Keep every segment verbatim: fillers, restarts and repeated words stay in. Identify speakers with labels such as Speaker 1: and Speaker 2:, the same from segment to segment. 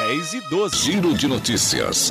Speaker 1: dez e doze.
Speaker 2: Giro de notícias.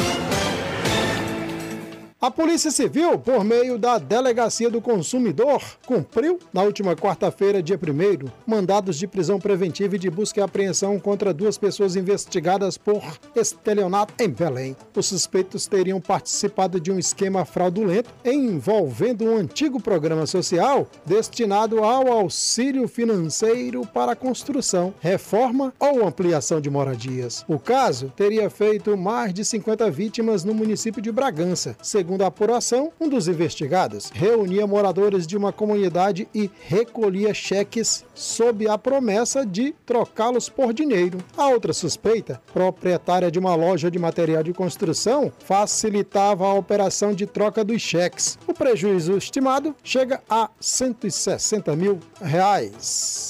Speaker 3: A Polícia Civil, por meio da Delegacia do Consumidor, cumpriu, na última quarta-feira, dia primeiro, mandados de prisão preventiva e de busca e apreensão contra duas pessoas investigadas por estelionato em Belém. Os suspeitos teriam participado de um esquema fraudulento envolvendo um antigo programa social destinado ao auxílio financeiro para a construção, reforma ou ampliação de moradias. O caso teria feito mais de cinquenta vítimas no município de Bragança. Segundo a apuração, um dos investigados reunia moradores de uma comunidade e recolhia cheques sob a promessa de trocá-los por dinheiro. A outra suspeita, proprietária de uma loja de material de construção, facilitava a operação de troca dos cheques. O prejuízo estimado chega a cento e sessenta mil reais.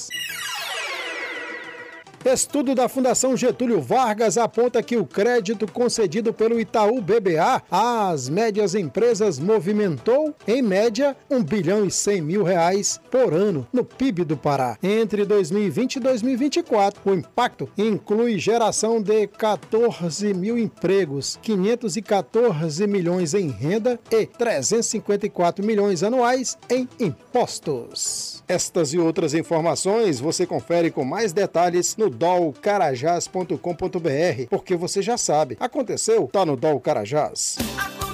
Speaker 3: Estudo da Fundação Getúlio Vargas aponta que o crédito concedido pelo Itaú B B A às médias empresas movimentou, em média, um bilhão e cem mil reais por ano no P I B do Pará. Entre dois mil e vinte e dois mil e vinte e quatro, o impacto inclui geração de quatorze mil empregos, quinhentos e quatorze milhões em renda e trezentos e cinquenta e quatro milhões anuais em impostos. Estas e outras informações você confere com mais detalhes no dol carajás ponto com ponto br, porque você já sabe, aconteceu, tá no Dol Carajás.